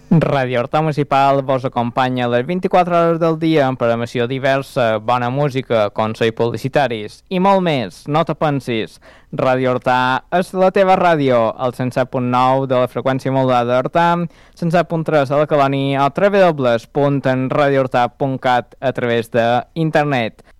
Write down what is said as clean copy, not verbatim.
Ràdio Horta Municipal vos acompanya les 24 hores del dia amb programació diversa, bona música, consells publicitaris i molt més. No te pensis, Ràdio Horta és la teva ràdio, al 107.9 de la freqüència modulada d'Horta, 107.3 a la Colònia o www.radiohorta.cat a través d'internet.